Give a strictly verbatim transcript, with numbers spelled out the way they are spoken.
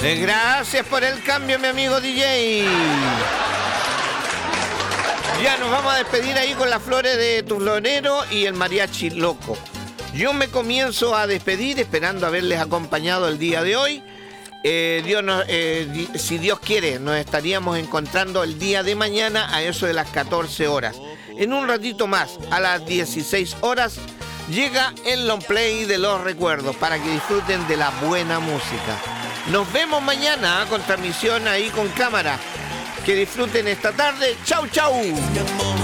Eh, Gracias por el cambio, mi amigo D J. Ya nos vamos a despedir ahí con las flores de tu florero y el mariachi loco. Yo me comienzo a despedir esperando haberles acompañado el día de hoy. Eh, Dios nos, eh, di- si Dios quiere, nos estaríamos encontrando el día de mañana a eso de las catorce horas. En un ratito más, a las dieciséis horas, llega el long play de los recuerdos para que disfruten de la buena música. Nos vemos mañana ¿eh? con transmisión ahí con cámara. Que disfruten esta tarde. Chau, chau.